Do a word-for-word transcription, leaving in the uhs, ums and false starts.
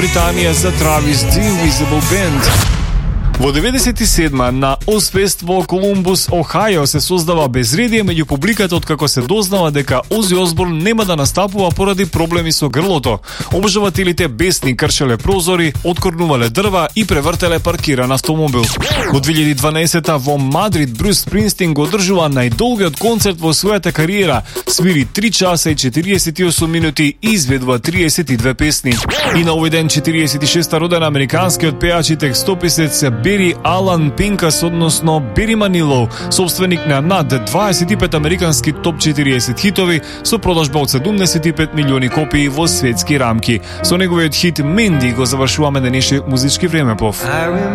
Британија за Travis The Invisible Band. Во деветдесет и седма на Озфест во Колумбус, Охајо, се создава безредие меѓу публиката откако се дознава дека Ози Осборн нема да настапува поради проблеми со грлото. Обожавателите бесни кршеле прозори, откорнувале дрва и превртеле паркиран автомобил. Во две илјади и дванаесета во Мадрид Брус Спринстин го одржува најдолгиот концерт во својата кариера. Свири три часа и четириесет и осум минути и изведува триесет и две песни. И на овој ден четириесет и шеста роден американскиот пеач и текстописец Бери Алан Пинкас, односно Бери Манилоу, собственик на над дваесет и пет американски топ четириесет хитови со продажба од седумдесет и пет милиони копии во светски рамки. Со неговиот хит Менди го завршуваме денешниот музички времепов.